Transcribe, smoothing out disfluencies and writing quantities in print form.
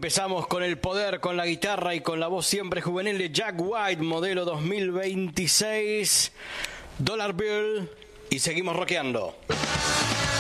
Empezamos con el poder, con la guitarra y con la voz siempre juvenil de Jack White, modelo 2026, Dollar Bill, y seguimos rockeando.